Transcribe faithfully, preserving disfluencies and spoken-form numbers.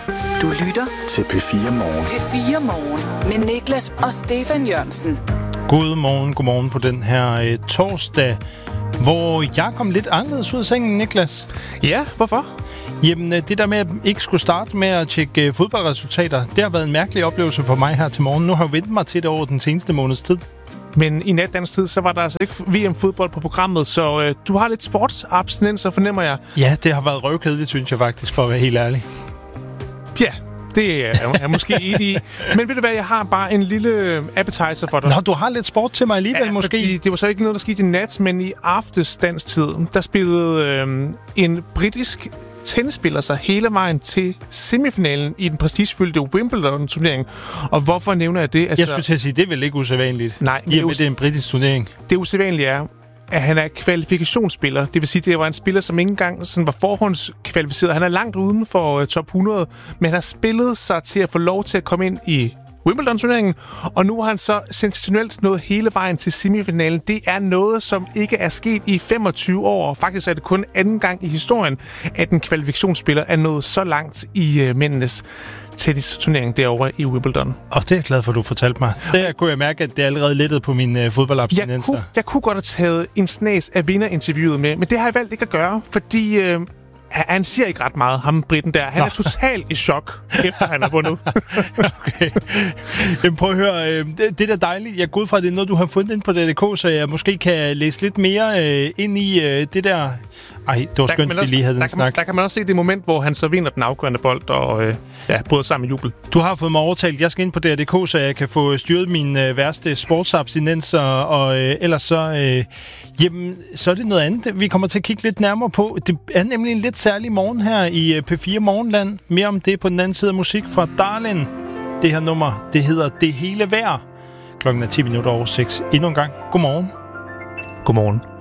Du lytter til P fire Morgen. P fire Morgen med Niklas og Stefan Jørgensen. God morgen, god morgen på den her øh, torsdag, hvor jeg kom lidt anderledes ud af sengen, Niklas. Ja, hvorfor? Jamen, det der med at ikke skulle starte med at tjekke øh, fodboldresultater, det har været en mærkelig oplevelse for mig her til morgen. Nu har jeg ventet mig til det over den seneste måneds tid. Men i nat dansk tid, så var der altså ikke V M-fodbold på programmet, så øh, du har lidt sportsabstinenser, fornemmer jeg. Ja, det har været røvkedeligt, synes jeg faktisk, for at være helt ærlig. Ja, det er jeg måske enig i. Men ved du hvad, jeg har bare en lille appetizer for dig. Nå, du har lidt sport til mig alligevel, ja, måske. Det var så ikke noget, der skete i nat, men i aftes dansk tid, der spillede øh, en britisk tennisspiller sig hele vejen til semifinalen i den prestigefyldte Wimbledon-turnering. Og hvorfor nævner jeg det? Altså, jeg skulle til at sige, det er vel ikke usædvanligt. Nej, men det, us- det er en britisk turnering. Det usædvanlige er, at han er kvalifikationsspiller. Det vil sige, at det var en spiller, som ikke engang sådan var forhåndskvalificeret. Han er langt uden for uh, top hundrede, men han har spillet sig til at få lov til at komme ind i Wimbledon-turneringen, og nu har han så sensationelt nået hele vejen til semifinalen. Det er noget, som ikke er sket i femogtyve år, og faktisk er det kun anden gang i historien, at en kvalifikationsspiller er nået så langt i uh, mændenes tennisturnering derovre i Wimbledon. Og det er jeg glad for, at du fortalte mig. Det kunne jeg mærke, at det allerede lettede på min uh, fodboldabstinenser. Jeg kunne, jeg kunne godt have taget en snas af vinderinterviewet med, men det har jeg valgt ikke at gøre, fordi Uh, han siger ikke ret meget, ham britten der. Han Nå. er totalt i chok, efter han har vundet. Okay. Jamen prøv at høre, øh, det, det er da dejligt. Jeg går ud fra, at det er noget, du har fundet ind på D D K, så jeg måske kan læse lidt mere øh, ind i øh, det der. Ej, det var skønt, at vi lige havde den der snak. Man, der kan man også se det moment, hvor han så vinder den afgørende bold og øh, ja, bryder sammen i jubel. Du har fået mig overtalt. Jeg skal ind på D D K, så jeg kan få styret mine øh, værste sportsabstinenser, og øh, ellers så, øh, jamen, så er det noget andet, vi kommer til at kigge lidt nærmere på. Det er nemlig en lidt særlig morgen her i øh, P fire Morgenland. Mere om det på den anden side af musik fra Darlin. Det her nummer, det hedder Det Hele Værd. Klokken er ti minutter over seks. Endnu en gang. Godmorgen. Godmorgen.